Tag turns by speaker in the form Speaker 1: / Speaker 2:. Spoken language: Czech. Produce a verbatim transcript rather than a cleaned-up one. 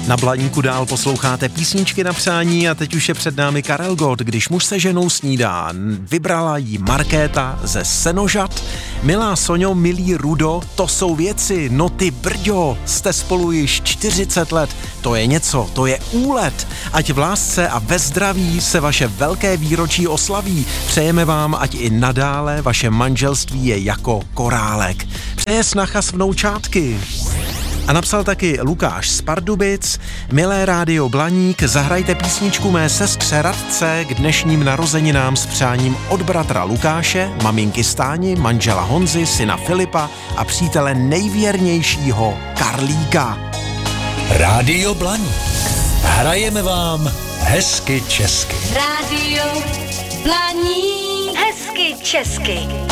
Speaker 1: Na Blaníku dál posloucháte písničky na přání a teď už je před námi Karel Gott, když muž se ženou snídá. Vybrala jí Markéta ze Senožat. Milá Soňo, milý Rudo, to jsou věci, no ty brďo, jste spolu již čtyřicet let, to je něco, to je úlet. Ať v lásce a ve zdraví se vaše velké výročí oslaví. Přejeme vám, ať i nadále vaše manželství je jako korálek. Přeje snacha s vnoučátky. A napsal taky Lukáš z Pardubic. Milé rádio Blaník, zahrajte písničku mé sestře Radce k dnešním narozeninám s přáním od bratra Lukáše, maminky Stáni, manžela Honzy, syna Filipa a přítele nejvěrnějšího Karlíka.
Speaker 2: Rádio Blaník. Hrajeme vám hezky česky.
Speaker 3: Rádio Blaník. Hezky česky.